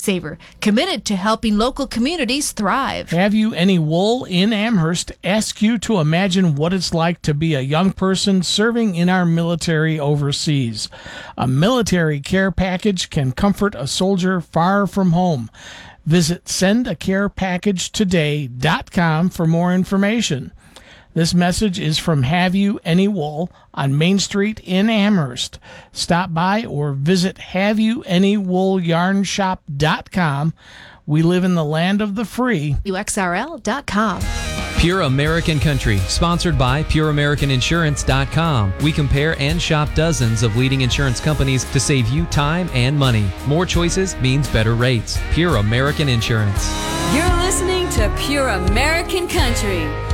lifesaver, committed to helping local communities thrive. Have You Any Wool in Amherst asks you to imagine what it's like to be a young person serving in our military overseas. A military care package can comfort a soldier far from home. Visit sendacarepacagetoday.com for more information. This message is from Have You Any Wool on Main Street in Amherst. Stop by or visit HaveYouAnyWoolYarnShop.com. We live in the land of the free. UXRL.com. Pure American Country, sponsored by PureAmericanInsurance.com. We compare and shop dozens of leading insurance companies to save you time and money. More choices means better rates. Pure American Insurance. You're listening to Pure American Country.